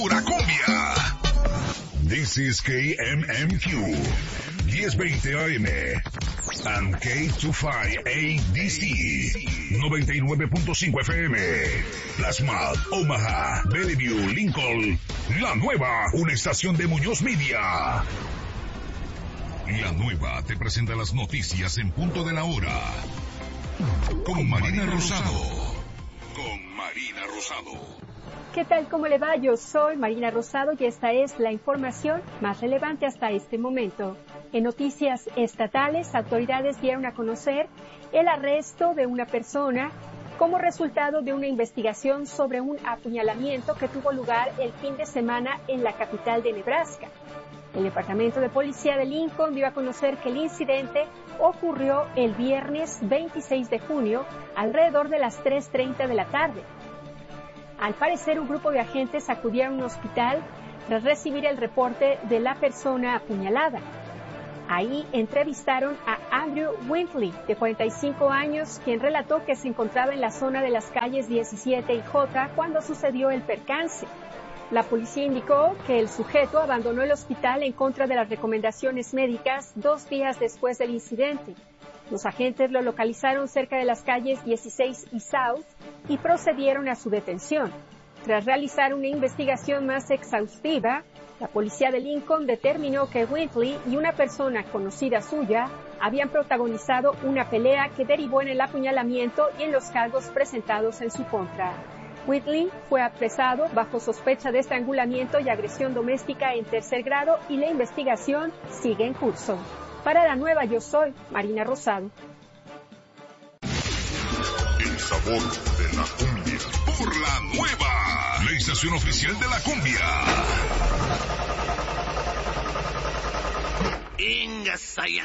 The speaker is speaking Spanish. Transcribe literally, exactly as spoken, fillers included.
Pura cumbia. This is K M M Q diez veinte A M and K veinticinco A D C noventa y nueve punto cinco F M. Plasma, Omaha, Bellevue, Lincoln. La Nueva, una estación de Muñoz Media. La Nueva te presenta las noticias en punto de la hora. Con Marina Rosado. Con Marina Rosado. ¿Qué tal? ¿Cómo le va? Yo soy Marina Rosado y esta es la información más relevante hasta este momento. En noticias estatales, autoridades dieron a conocer el arresto de una persona como resultado de una investigación sobre un apuñalamiento que tuvo lugar el fin de semana en la capital de Nebraska. El Departamento de Policía de Lincoln dio a conocer que el incidente ocurrió el viernes veintiséis de junio alrededor de las tres treinta de la tarde. Al parecer, un grupo de agentes acudieron a un hospital tras recibir el reporte de la persona apuñalada. Ahí entrevistaron a Andrew Winfrey, de cuarenta y cinco años, quien relató que se encontraba en la zona de las calles diecisiete y J cuando sucedió el percance. La policía indicó que el sujeto abandonó el hospital en contra de las recomendaciones médicas dos días después del incidente. Los agentes lo localizaron cerca de las calles dieciséis y South y procedieron a su detención. Tras realizar una investigación más exhaustiva, la policía de Lincoln determinó que Winfrey y una persona conocida suya habían protagonizado una pelea que derivó en el apuñalamiento y en los cargos presentados en su contra. Whitley fue apresado bajo sospecha de estrangulamiento y agresión doméstica en tercer grado y la investigación sigue en curso. Para La Nueva, yo soy Marina Rosado. El sabor de la cumbia. Por La Nueva, la estación oficial de la cumbia. Inga